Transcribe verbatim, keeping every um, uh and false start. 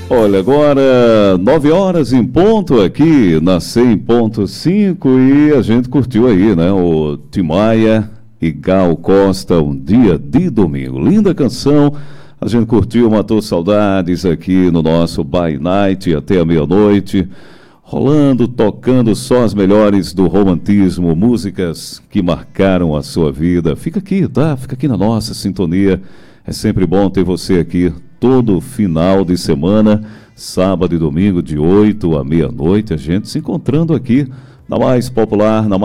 Olha, agora nove horas em ponto aqui na cem ponto cinco e a gente curtiu aí, né? O Tim Maia e Gal Costa, Um Dia de Domingo. Linda canção, a gente curtiu, matou saudades aqui no nosso By Night até a meia-noite. Rolando, tocando só as melhores do romantismo, músicas que marcaram a sua vida. Fica aqui, tá? Fica aqui na nossa sintonia. É sempre bom ter você aqui todo final de semana, sábado e domingo, de oito à meia-noite, a gente se encontrando aqui na mais popular, na mais